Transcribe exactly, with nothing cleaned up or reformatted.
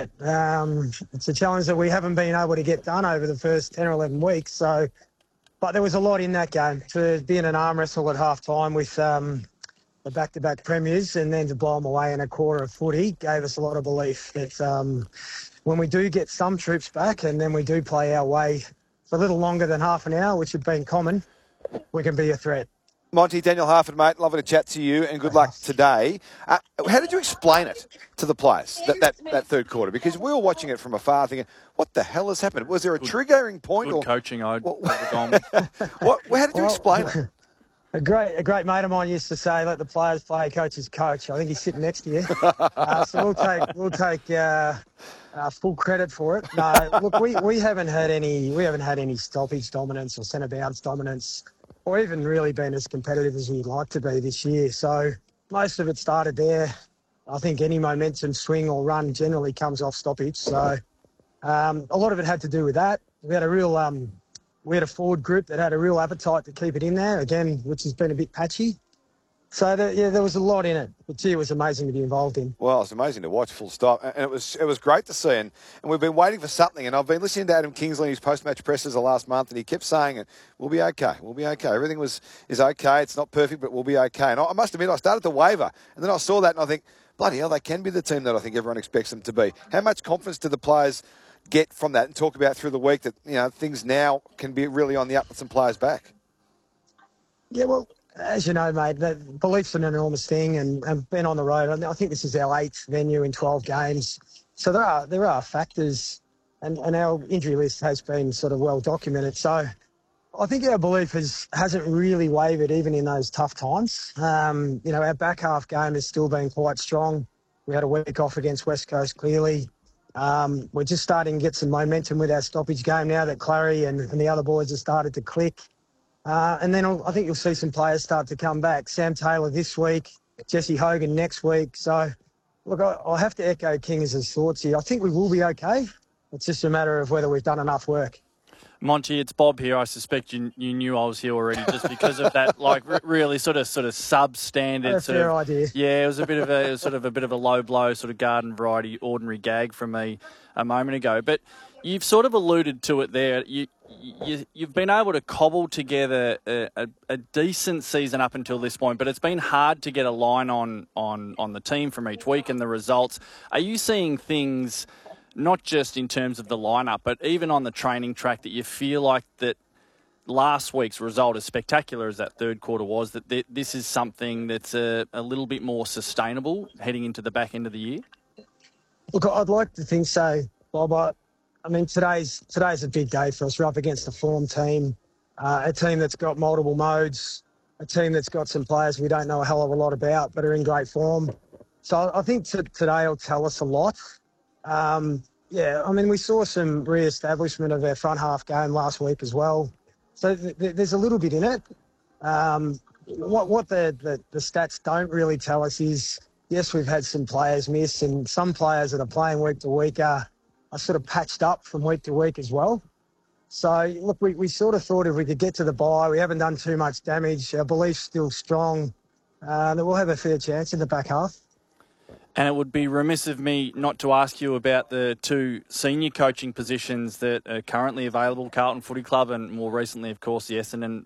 it. Um, it's a challenge that we haven't been able to get done over the first ten or eleven weeks. So, but there was a lot in that game. To be in an arm wrestle at half time with um, the back-to-back premiers and then to blow them away in a quarter of footy gave us a lot of belief that um, when we do get some troops back and then we do play our way for a little longer than half an hour, which had been common, we can be a threat. Monty, Daniel Harford, mate, lovely to chat to you and good luck today. Uh, how did you explain it to the players, that, that, that third quarter? Because we were watching it from afar thinking, what the hell has happened? Was there a good, triggering point? Good or coaching, I'd what, have gone with. what, how did you Well, explain it? A great, a great mate of mine used to say, "Let the players play, coach's coach." I think he's sitting next to you, uh, so we'll take we'll take uh, uh, full credit for it. No, look, we, we haven't had any we haven't had any stoppage dominance or centre bounce dominance, or even really been as competitive as we'd like to be this year. So most of it started there. I think any momentum swing or run generally comes off stoppage. So um, a lot of it had to do with that. We had a real um, We had a forward group that had a real appetite to keep it in there, again, which has been a bit patchy. So, there, yeah, there was a lot in it. But, gee, it was amazing to be involved in. Well, it's amazing to watch, full stop. And it was it was great to see. And, and we've been waiting for something. And I've been listening to Adam Kingsley in his post-match presses the last month, and he kept saying it, we'll be okay, we'll be okay. Everything was is okay. It's not perfect, but we'll be okay. And I, I must admit, I started to waver. And then I saw that, and I think, bloody hell, they can be the team that I think everyone expects them to be. How much confidence do the players get from that and talk about through the week that, you know, things now can be really on the up with some players back? Yeah, well, as you know, mate, that belief's an enormous thing, and, and being on the road, I think this is our eighth venue in twelve games. So there are there are factors, and, and our injury list has been sort of well documented. So I think our belief has, hasn't really wavered even in those tough times. Um, you know, our back half game has still been quite strong. We had a week off against West Coast, clearly. Um, we're just starting to get some momentum with our stoppage game now that Clary and, and the other boys have started to click. Uh, and then I'll, I think you'll see some players start to come back. Sam Taylor this week, Jesse Hogan next week. So, look, I, I have to echo King's thoughts here. I think we will be okay. It's just a matter of whether we've done enough work. Monty, it's Bob here. I suspect you you knew I was here already just because of that, like r- really sort of sort of substandard That's a sort fair of idea. Yeah, it was a bit of a it was sort of a bit of a low blow, sort of garden variety, ordinary gag from me a moment ago. But you've sort of alluded to it there. You, you you've been able to cobble together a, a, a decent season up until this point, but it's been hard to get a line on on on the team from each week and the results. Are you seeing things, not just in terms of the lineup, but even on the training track, that you feel like that last week's result, as spectacular as that third quarter was, that th- this is something that's a, a little bit more sustainable heading into the back end of the year? Look, I'd like to think so, Bob. I, I mean, today's today's a big day for us. We're up against a form team, uh, a team that's got multiple modes, a team that's got some players we don't know a hell of a lot about but are in great form. So I think t- today will tell us a lot. Um, yeah, I mean, we saw some re-establishment of our front half game last week as well. So th- th- there's a little bit in it. Um, what what the, the, the stats don't really tell us is, yes, we've had some players miss, and some players that are playing week to week are, are sort of patched up from week to week as well. So, look, we, we sort of thought if we could get to the bye, we haven't done too much damage, our belief's still strong, uh, that we'll have a fair chance in the back half. And it would be remiss of me not to ask you about the two senior coaching positions that are currently available, Carlton Footy Club and more recently, of course, the Essendon